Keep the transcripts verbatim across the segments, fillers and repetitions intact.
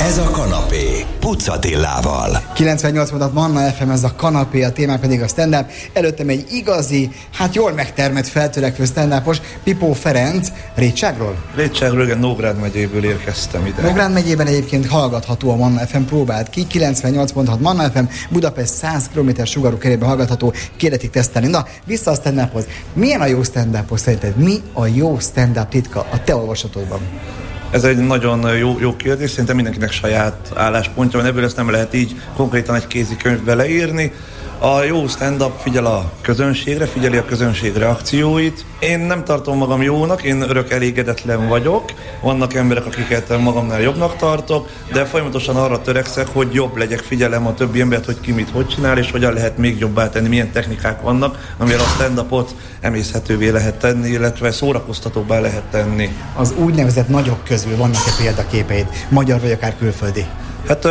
Ez a kanapé, Puc Attilával. kilencvennyolc mondat Manna ef em, ez a kanapé, a témák pedig a stand-up. Előttem egy igazi, hát jól megtermett, feltörekvő stand-upos, Pipó Ferenc. Rétságról? Rétságról, igen, Nógrád megyéből érkeztem ide. Nógrád megyében egyébként hallgatható a Manna ef em, próbált ki. kilencvennyolc pont hat Manna ef em, Budapest száz kilométer sugarú kerében hallgatható, kérdetik tesztelni. Na, vissza a stand-uphoz. Milyen a jó stand-uphoz szerinted? Mi a jó stand-up titka a te olvasatodban? Ez egy nagyon jó, jó kérdés, szerintem mindenkinek saját álláspontja van, ebből ezt nem lehet így konkrétan egy kézikönyvbe leírni. A jó stand-up figyel a közönségre, figyeli a közönség reakcióit. Én nem tartom magam jónak, én örök elégedetlen vagyok. Vannak emberek, akiket magamnál jobbnak tartok, de folyamatosan arra törekszek, hogy jobb legyek, figyelem a többi embert, hogy ki mit hogy csinál, és hogyan lehet még jobbá tenni, milyen technikák vannak, amivel a stand-upot emészhetővé lehet tenni, illetve szórakoztatóbbá lehet tenni. Az úgynevezett nagyok közül vannak-e példaképeid, magyar vagy akár külföldi? Hát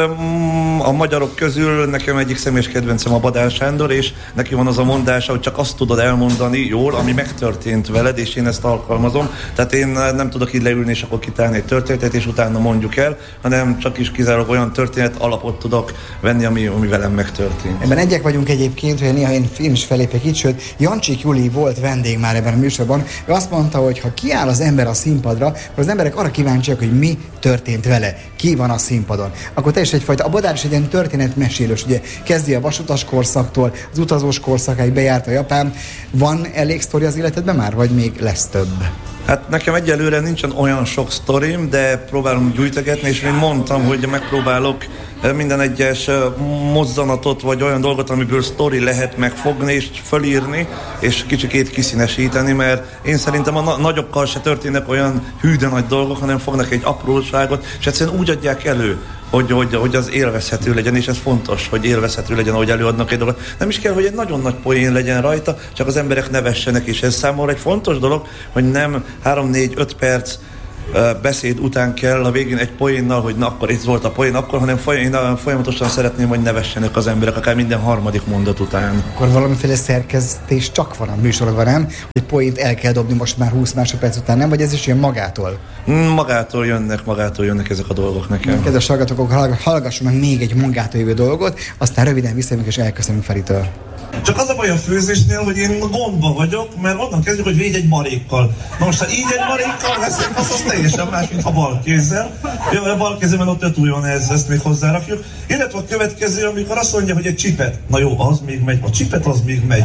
a magyarok közül nekem egyik személyes kedvencem a Badár Sándor, és neki van az a mondása, hogy csak azt tudod elmondani jól, ami megtörtént veled, és én ezt alkalmazom. Tehát én nem tudok így leülni, és akkor kitálni egy történetet, és utána mondjuk el, hanem csak is kizárólag olyan történet alapot tudok venni, ami, ami velem megtörtént. Ebben egyek vagyunk egyébként, hogy néha én, én is felépek itt, sőt, Jancsik Juli volt vendég már ebben a műsorban. Ő azt mondta, hogy ha kiáll az ember a színpadra, akkor az emberek arra kíváncsiak, hogy mi történt vele, ki van a színpadon. Akkor te is egyfajta, a Badár is egy ilyen történetmesélős, ugye kezdi a vasutas korszaktól, az utazós korszakáig bejárta Japán. Van elég sztori az életedben már, vagy még lesz több? Hát nekem egyelőre nincsen olyan sok sztorim, de próbálom gyűjtögetni, és én mondtam, hogy megpróbálok minden egyes mozzanatot, vagy olyan dolgot, amiből sztori lehet megfogni, és fölírni, és kicsikét kiszínesíteni, mert én szerintem a na- nagyokkal se történnek olyan hű de nagy dolgok, hanem fognak egy apróságot, és egyszerűen úgy adják elő, Hogy, hogy, hogy az élvezhető legyen, és ez fontos, hogy élvezhető legyen, ahogy előadnak egy dolgot. Nem is kell, hogy egy nagyon nagy poén legyen rajta, csak az emberek nevessenek, és ez számomra egy fontos dolog, hogy nem három-négy-öt perc uh, beszéd után kell a végén egy poénnal, hogy na akkor itt volt a poén, akkor, hanem foly- én folyamatosan szeretném, hogy nevessenek az emberek, akár minden harmadik mondat után. Akkor valamiféle szerkesztés csak van a műsorban, nem? Hogy poént el kell dobni most már húsz másodperc után, nem? Vagy ez is ilyen magától? Magától jönnek, magától jönnek ezek a dolgok nekem. Kedves hallgatók, hallgassunk meg még egy magától jövő dolgot, aztán röviden visszajövünk és elköszönünk Feritől. Csak az a baj a főzésnél, hogy én gondba vagyok, mert onnan kezdjük, hogy védj egy marékkal. Na most, ha így egy marékkal veszünk, az, az teljesen más, mint ha bal kézzel. Jó, a bal kézzel, ott ötújon ez, ezt még hozzárakjuk. Illetve a következő, amikor azt mondja, hogy egy csipet. Na jó, az még megy. A csipet az még megy.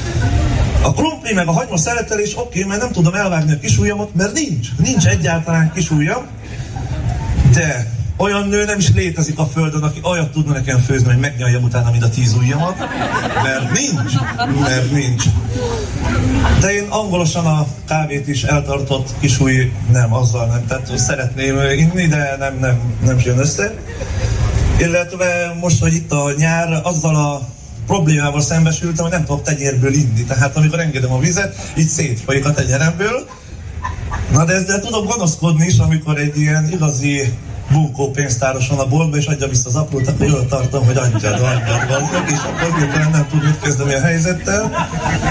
A krumpli meg a hagyma szeletelés oké, okay, mert nem tudom elvágni a kisujjamat, mert nincs. Nincs egyáltalán kisujjam. De olyan nő nem is létezik a földön, aki olyat tudna nekem főzni, hogy megnyaljam utána, mint a tíz ujjamat. Mert nincs. Mert nincs. De én angolosan a kávét is eltartott kisúj, nem, azzal nem. Tehát szeretném inni, de nem, nem, nem jön össze. Illetve most, hogy itt a nyár, azzal a problémával szembesültem, hogy nem tudok tenyérből inni. Tehát amikor engedem a vizet, így szétfolyik a tenyeremből. Na de ezzel tudok gonoszkodni is, amikor egy ilyen igazi bunkó pénztáros van a boltban, és adja vissza az aprót, akkor jól tartom, hogy adjad, adjad, adjad, és akkor hirtelen nem tud mit kezdeni a helyzettel.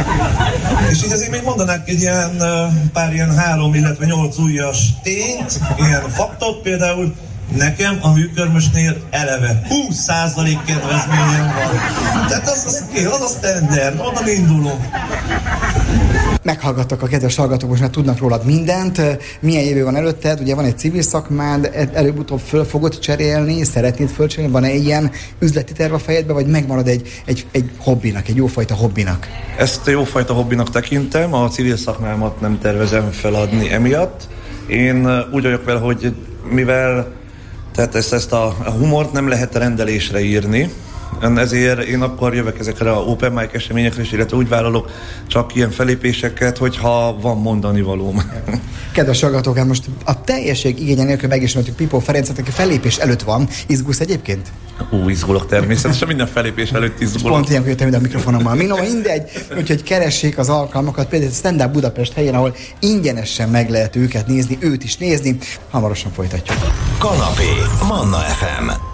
És így azért még mondanák egy ilyen pár ilyen három, illetve nyolc ujjas tényt, ilyen faktot például. Nekem a műkörmösnél eleve húsz százalék kedvezményem van. Tehát az az, az a standard, onnan indulunk. Meghallgattak a kedves hallgatók, most már tudnak rólad mindent. Milyen jövő van előtted? Ugye van egy civil szakmád, előbb-utóbb föl fogod cserélni, szeretnéd fölcserélni? Van-e ilyen üzleti terv a fejedben, vagy megmarad egy, egy, egy hobbinak, egy jófajta hobbinak? Ezt jófajta hobbinak tekintem, a civil szakmámat nem tervezem feladni emiatt. Én úgy vagyok vele, hogy mivel tehát ezt, ezt a, a humort nem lehet rendelésre írni, ezért én akkor jövök ezekre a open mic eseményekre, illetve úgy vállalok csak ilyen felépéseket, hogyha van mondani valóm. Kedves hallgatók, hát most a teljesség igénye nélkül megismertük Pipó Ferencet, aki felépés előtt van. Izgulsz egyébként? Ú, izgulok természetesen, minden felépés előtt izgulok. Pont ilyenkor jöttem ide a mikrofonommal. Minó, mindegy, úgyhogy keressék az alkalmakat, például Stand Up Budapest helyen, ahol ingyenesen meg lehet őket nézni, őt is nézni. Hamarosan folytatjuk. Kanapé, Manna ef em.